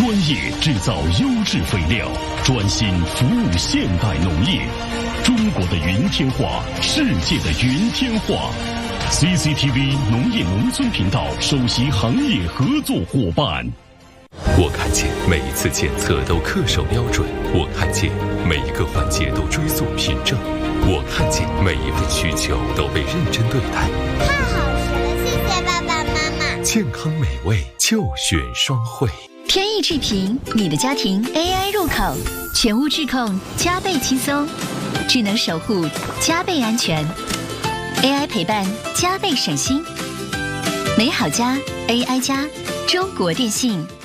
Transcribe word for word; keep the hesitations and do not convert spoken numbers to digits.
专业制造优质肥料，专心服务现代农业。中国的云天化，世界的云天化。C C T V 农业农村频道首席行业合作伙伴。 我看见每一次检测都恪守标准，我看见每一个环节都追溯凭证，我看见每一份需求都被认真对待。 太好吃了，谢谢爸爸妈妈。 健康美味就选双汇。 天意智平，你的家庭 A I 入口，全屋智控加倍轻松，智能守护加倍安全 ，A I 陪伴加倍省心。美好家 A I 家，中国电信。